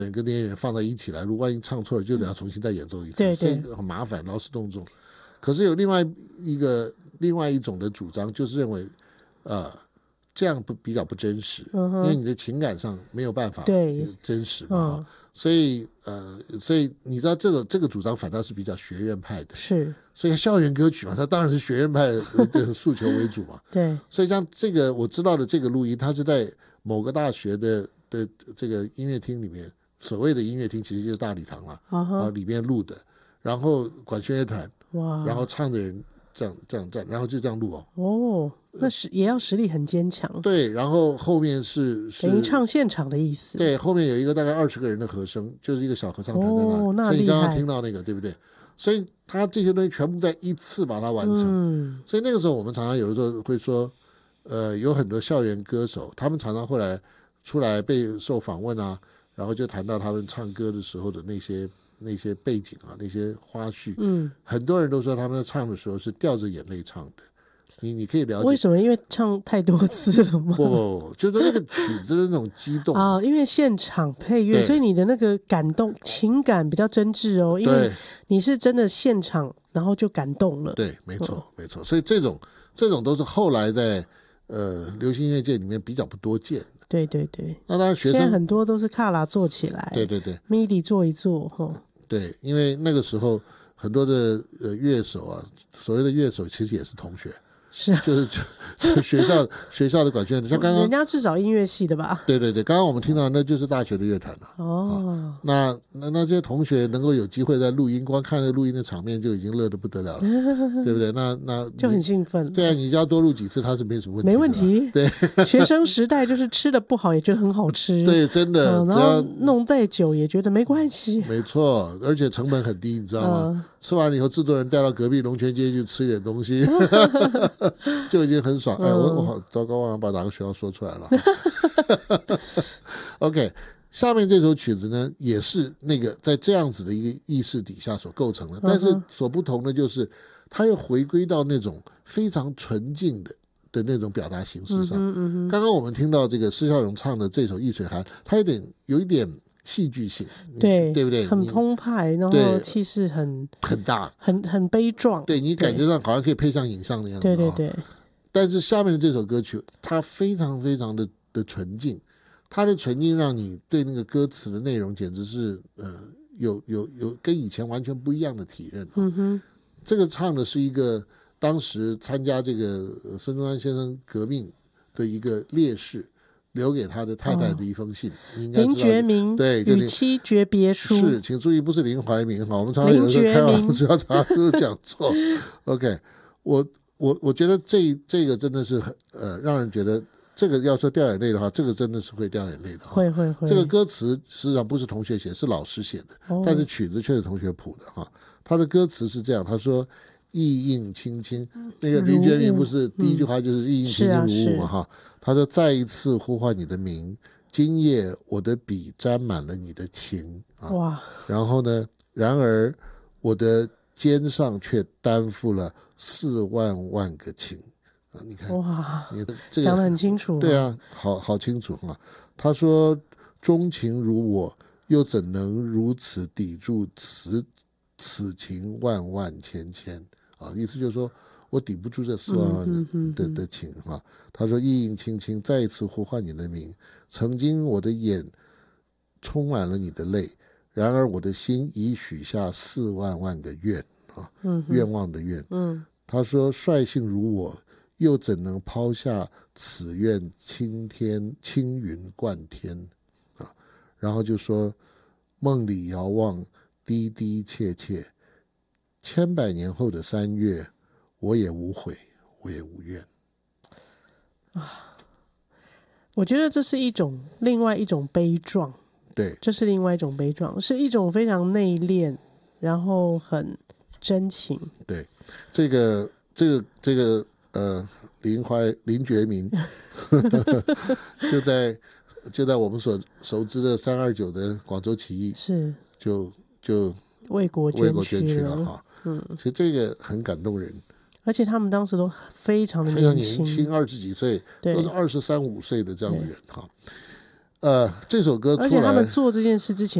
人跟那些人放在一起来录，万一唱错了就得要重新再演奏一次， 对对所以很麻烦，劳师动众。可是有另外一种的主张，就是认为这样比较不真实，因为你的情感上没有办法真实嘛，所以你知道这个主张反倒是比较学院派的， 是， 所以校园歌曲嘛，它当然是学院派的诉求为主嘛。 对， 所以像这个我知道的这个录音，它是在某个大学的这个音乐厅里面，所谓的音乐厅其实就是大礼堂了，里面录的，然后管弦乐团， 哇， 然后唱的人这样，然后就这样录那也要实力很坚强。 对，然后后面是等于唱现场的意思。 对，后面有一个大概20个人的和声，就是一个小合唱团在那里，所以你刚刚听到那个对不对？所以他这些东西全部在一次把它完成。所以那个时候我们常常有的时候会说，有很多校园歌手，他们常常后来出来被受访问啊，然后就谈到他们唱歌的时候的那些背景啊，那些花絮。很多人都说他们在唱的时候是掉着眼泪唱的。你可以了解为什么？因为唱太多次了吗？ 不，就是那个曲子的那种激动因为现场配乐，所以你的那个感动情感比较真挚哦。因为你是真的现场，然后就感动了。 对，没错。所以这种都是后来在流行音乐界里面比较不多见的。对。那当然，学生现在很多都是卡拉做起来， 对 ，MIDI 做一做对，因为那个时候很多的乐手啊，所谓的乐手其实也是同学。 是， 就是学校的管弦乐团，像刚刚人家至少音乐系的吧？ 对，刚刚我们听到那就是大学的乐团了。那这些同学能够有机会在录音，光看那录音的场面就已经乐得不得了了，对不对？那就很兴奋。 对啊，你只要多录几次，他是没什么问题。 没问题。 对， 学生时代就是吃的不好也觉得很好吃。 对，真的， 然后弄再久也觉得没关系。 没错，而且成本很低，你知道吗？吃完了以后，制作人带到隔壁龙泉街去吃一点东西。就已经很爽。我好糟糕，忘了把哪个学校说出来了。OK， 下面这首曲子呢，也是那个在这样子的一个意识底下所构成的，但是所不同的就是它又回归到那种非常纯净的那种表达形式上。刚刚我们听到这个施孝荣唱的这首《易水寒》，它有一点戏剧性，对不对？ 很澎湃，然后气势很大， 很悲壮。 对，你感觉上好像可以配上影像那样子。 对。 但是下面的这首歌曲，它非常非常的纯净，它的纯净让你对那个歌词的内容简直是有跟以前完全不一样的体认。这个唱的是一个当时参加这个孙中山先生革命的一个烈士留给他的太太的一封信，你应该知道。 林觉民对， 与妻诀别书。 是，请注意，不是林怀民哈，我们常常有时候开玩笑，常常都讲错。OK， 我觉得这个真的是让人觉得，这个要说掉眼泪的话，这个真的是会掉眼泪的。 会。 这个歌词实际上不是同学写，是老师写的，但是曲子却是同学谱的哈。他的歌词是这样，他说：“意映青青。”那个林觉民不是第一句话就是“意映青青如雾”嘛哈。他说：“再一次呼唤你的名，今夜我的笔沾满了你的情啊。”哇！然后呢？然而我的肩上却担负了4万个情啊！你看， 哇， 你这个讲得很清楚。 对啊，好清楚啊。他说：“钟情如我，又怎能如此抵住此情万万千千啊！”意思就是说我抵不住这4万万的情啊。他说：“意映青青，再一次呼唤你的名，曾经我的眼充满了你的泪。然而我的心已许下4万万个愿啊，愿望的愿。”他说：“率性如我，又怎能抛下此愿青云贯天啊？”然后就说：“梦里遥望，滴滴切切，千百年后的3月，我也无悔，我也无怨。” 我觉得这是另外一种悲壮。 对， 这是另外一种悲壮，是一种非常内敛，然后很真情。 对，这个林觉民就在我们所熟知的329的广州起义， 是就为国捐躯了哈。其实这个很感动人。 而且他们当时都非常的年轻，20几岁，都是23、25岁的这样的人哈。 这首歌出来， 而且他们做这件事之前